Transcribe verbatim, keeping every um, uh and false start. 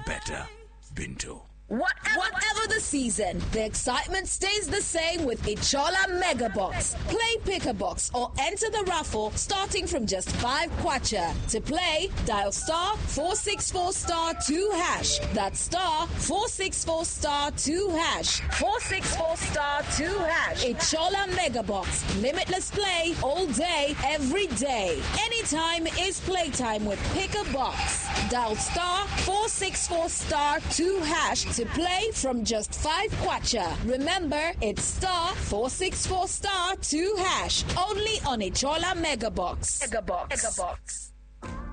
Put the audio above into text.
better. Bintu. Whatever, Whatever the season, the excitement stays the same with Ichola Mega Box. Play Pick a Box or enter the raffle starting from just five kwacha. To play, dial star four six four star two hash. That's star four six four star two hash. four six four star two hash. Ichola Mega Box. Limitless play all day, every day. Anytime is playtime with Pick a Box. Dial star four six four star two hash to play from just five kwacha. Remember, it's star four six four star two hash. Only on Ichola Mega Box. Mega Box. Mega Box.